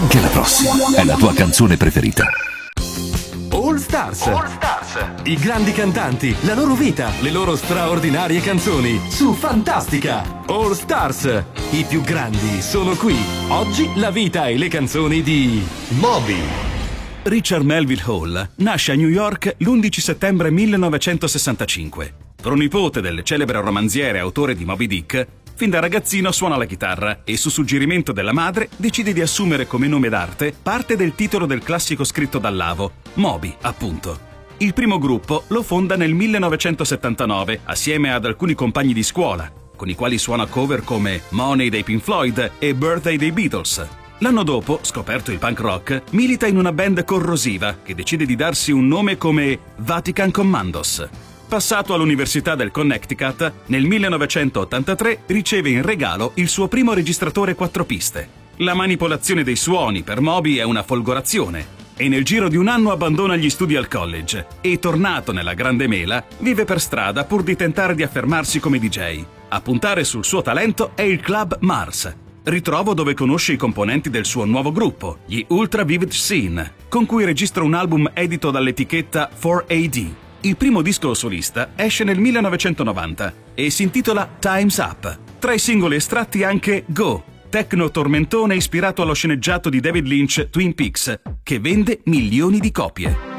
Anche la prossima è la tua canzone preferita. All Stars. I grandi cantanti, la loro vita, le loro straordinarie canzoni su Fantastica. All Stars. I più grandi sono qui. Oggi la vita e le canzoni di Moby. Richard Melville Hall nasce a New York l'11 settembre 1965. Pronipote del celebre romanziere e autore di Moby Dick, fin da ragazzino suona la chitarra e, su suggerimento della madre, decide di assumere come nome d'arte parte del titolo del classico scritto da Lavo, Moby, appunto. Il primo gruppo lo fonda nel 1979 assieme ad alcuni compagni di scuola, con i quali suona cover come Money dei Pink Floyd e Birthday dei Beatles. L'anno dopo, scoperto il punk rock, milita in una band corrosiva che decide di darsi un nome come Vatican Commandos. Passato all'Università del Connecticut, nel 1983 riceve in regalo il suo primo registratore 4 piste. La manipolazione dei suoni per Moby è una folgorazione e nel giro di un anno abbandona gli studi al college e, tornato nella Grande Mela, vive per strada pur di tentare di affermarsi come DJ. A puntare sul suo talento è il club Mars, ritrovo dove conosce i componenti del suo nuovo gruppo, gli Ultra Vivid Scene, con cui registra un album edito dall'etichetta 4AD. Il primo disco solista esce nel 1990 e si intitola Time's Up. Tra i singoli estratti anche Go, techno tormentone ispirato allo sceneggiato di David Lynch Twin Peaks, che vende milioni di copie.